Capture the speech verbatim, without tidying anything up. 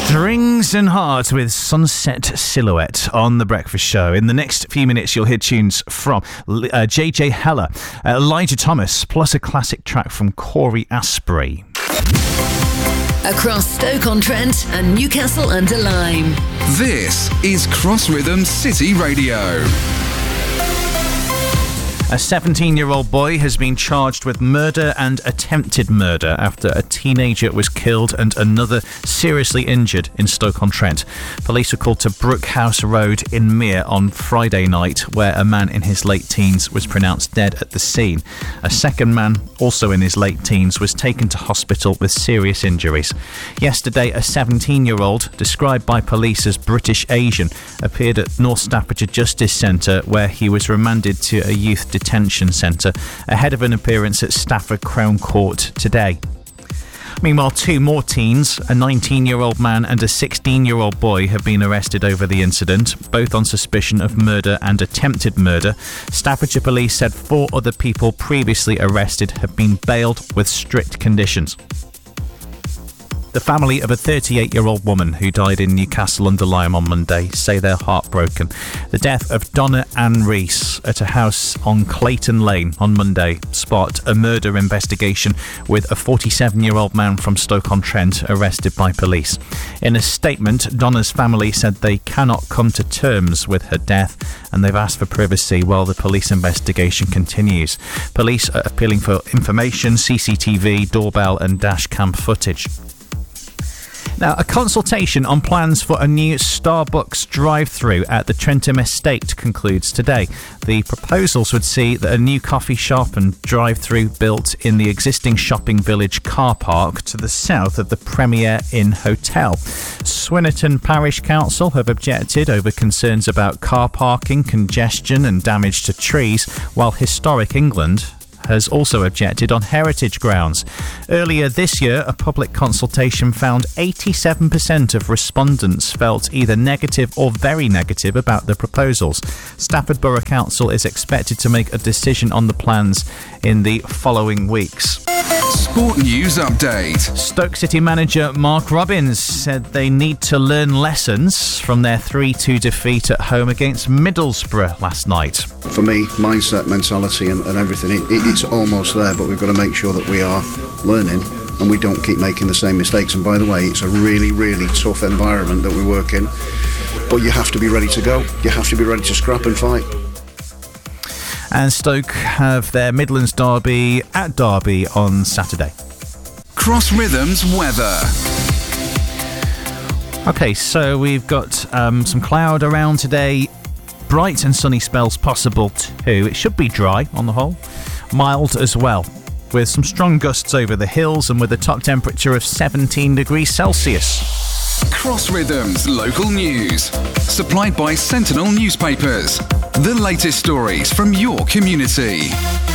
Strings and Heart with Sunset Silhouette on The Breakfast Show. In the next few minutes, you'll hear tunes from uh, J J Heller, uh, Elijah Thomas, plus a classic track from Corey Asprey. Across Stoke-on-Trent and Newcastle under Lyme. This is Cross Rhythm City Radio. A seventeen-year-old boy has been charged with murder and attempted murder after a teenager was killed and another seriously injured in Stoke-on-Trent. Police were called to Brookhouse Road in Mere on Friday night, where a man in his late teens was pronounced dead at the scene. A second man, also in his late teens, was taken to hospital with serious injuries. Yesterday, a seventeen-year-old, described by police as British Asian, appeared at North Staffordshire Justice Centre, where he was remanded to a youth detention centre ahead of an appearance at Stafford Crown Court today. Meanwhile, two more teens, a nineteen-year-old man and a sixteen-year-old boy, have been arrested over the incident, both on suspicion of murder and attempted murder. Staffordshire Police said four other people previously arrested have been bailed with strict conditions. The family of a thirty-eight-year-old woman who died in Newcastle under Lyme on Monday say they're heartbroken. The death of Donna Ann Rees at a house on Clayton Lane on Monday sparked a murder investigation with a forty-seven-year-old man from Stoke-on-Trent arrested by police. In a statement, Donna's family said they cannot come to terms with her death and they've asked for privacy while the police investigation continues. Police are appealing for information, C C T V, doorbell and dash cam footage. Now, a consultation on plans for a new Starbucks drive-through at the Trentham Estate concludes today. The proposals would see that a new coffee shop and drive-through built in the existing shopping village car park to the south of the Premier Inn Hotel. Swinnerton Parish Council have objected over concerns about car parking, congestion and damage to trees, while Historic England has also objected on heritage grounds. Earlier this year, a public consultation found eighty-seven percent of respondents felt either negative or very negative about the proposals. Stafford Borough Council is expected to make a decision on the plans in the following weeks. Sport News Update. Stoke City manager Mark Robbins said they need to learn lessons from their three two defeat at home against Middlesbrough last night. For me, mindset, mentality and, and everything, it, it, it's almost there, but we've got to make sure that we are learning and we don't keep making the same mistakes. And by the way, it's a really, really tough environment that we work in, but you have to be ready to go. You have to be ready to scrap and fight. And Stoke have their Midlands derby at Derby on Saturday. Cross Rhythms weather. Okay, so we've got um, some cloud around today. Bright and sunny spells possible too. It should be dry on the whole. Mild as well, with some strong gusts over the hills and with a top temperature of seventeen degrees Celsius. Cross Rhythms local news. Supplied by Sentinel Newspapers. The latest stories from your community.